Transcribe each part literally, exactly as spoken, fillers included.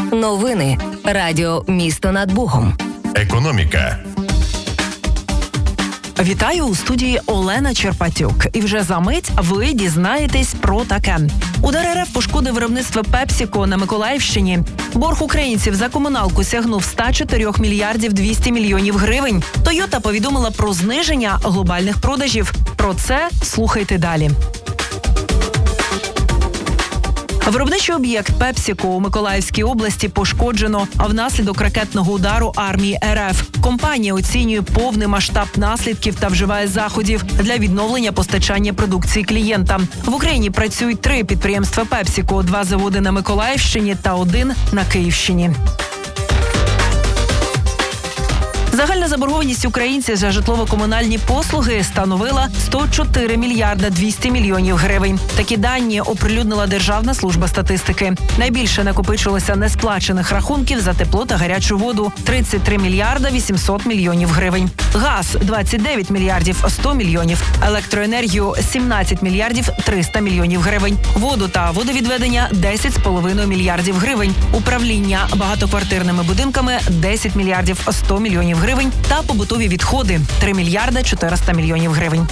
Новини. Радіо «Місто над Богом». Економіка. Вітаю, у студії Олена Черпатюк. І вже за мить ви дізнаєтесь про таке. Удар РФ пошкодив виробництво Пепсіко на Миколаївщині. Борг українців за комуналку сягнув сто чотири мільярдів двісті мільйонів гривень. Тойота повідомила про зниження глобальних продажів. Про це слухайте далі. Виробничий об'єкт Пепсіко у Миколаївській області пошкоджено, а внаслідок ракетного удару армії РФ. Компанія оцінює повний масштаб наслідків та вживає заходів для відновлення постачання продукції клієнтам. В Україні працюють три підприємства Пепсіко, два заводи на Миколаївщині та один на Київщині. Загальна заборгованість українців за житлово-комунальні послуги становила сто чотири мільярда двісті мільйонів гривень. Такі дані оприлюднила Державна служба статистики. Найбільше накопичилося несплачених рахунків за тепло та гарячу воду – тридцять три мільярда вісімсот мільйонів гривень. Газ – двадцять дев'ять мільярдів сто мільйонів. Електроенергію – сімнадцять мільярдів триста мільйонів гривень. Воду та водовідведення – десять з половиною мільярдів гривень. Управління багатоквартирними будинками – десять мільярдів сто мільйонів гривень. гривень та побутові відходи – три мільярда чотириста мільйонів гривень.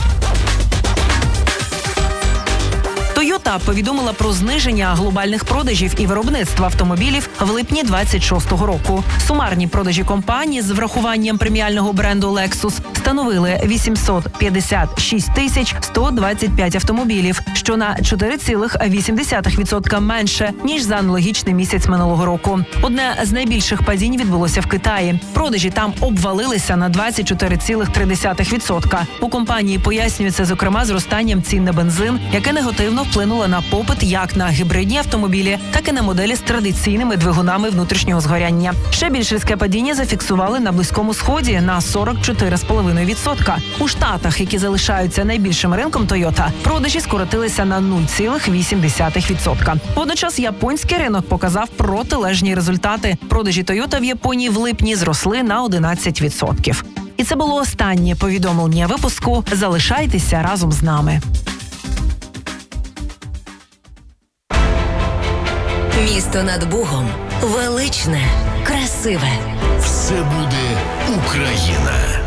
Тойота повідомила про зниження глобальних продажів і виробництва автомобілів в липні двадцять шостого року. Сумарні продажі компанії з врахуванням преміального бренду Lexus становили вісімсот п'ятдесят шість тисяч сто двадцять п'ять автомобілів, що на чотири цілих вісім десятих відсотка менше, ніж за аналогічний місяць минулого року. Одне з найбільших падінь відбулося в Китаї. Продажі там обвалилися на двадцять чотири цілих три десятих відсотка. У компанії пояснюється, зокрема, зростанням цін на бензин, яке негативно вплинуло на попит як на гібридні автомобілі, так і на моделі з традиційними двигунами внутрішнього згоряння. Ще більш різке падіння зафіксували на Близькому Сході на сорок чотири цілих п'ять десятих відсотка. У Штатах, які залишаються найбільшим ринком Тойота, продажі скоротилися на нуль цілих вісім десятих відсотка. Водночас японський ринок показав протилежні результати. Продажі Тойота в Японії в липні зросли на одинадцять відсотків. І це було останнє повідомлення випуску. Залишайтеся разом з нами. Місто над Богом. Величне, красиве. Все буде Україна.